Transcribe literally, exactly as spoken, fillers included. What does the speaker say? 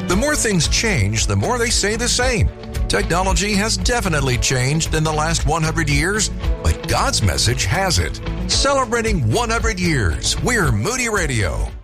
The more things change, the more they stay the same. Technology has definitely changed in the last one hundred years, but God's message hasn't. Celebrating one hundred years, we're Moody Radio.